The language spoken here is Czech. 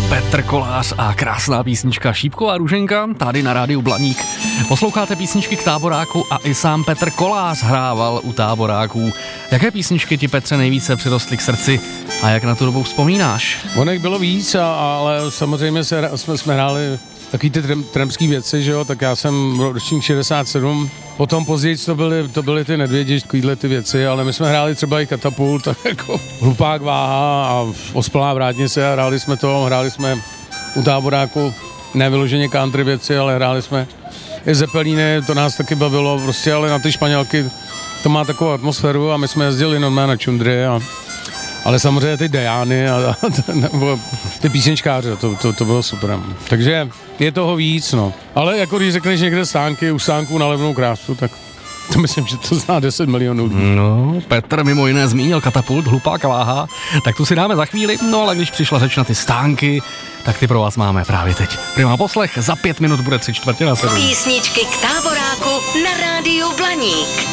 Petr Kolář a krásná písnička Šípková růženka tady na rádiu Blaník. Posloucháte písničky k táboráku a i sám Petr Kolář hrával u táboráků. Jaké písničky ti, Petře, nejvíce přirostly k srdci a jak na tu dobu vzpomínáš? Onek bylo víc, ale samozřejmě jsme hráli takový ty trampský věci, že jo, tak já jsem ročník 67, potom později to byly ty Nedvědi, takovýhle ty věci, ale my jsme hráli třeba i Katapult, tak jako Hlupák váha a Ospalá vrátnice a hráli jsme u táboráku nevyloženě country věci, ale hráli jsme i Zeppelíny, to nás taky bavilo, prostě, ale na ty Španělky to má takovou atmosféru a my jsme jezdili normálně na čundry ale samozřejmě ty Dejány a ty písničkáře, to bylo super. Takže je toho víc, no. Ale jako když řekneš někde stánky, u stánků na levnou krásu, tak to myslím, že to zná 10 milionů. No, Petr mimo jiné zmínil Katapult, Hlupák a váha, tak tu si dáme za chvíli, no ale když přišla řeč na ty stánky, tak ty pro vás máme právě teď. Prima poslech, za 5 minut bude 3/4 na 7. Písničky k táboráku na rádiu Blaník.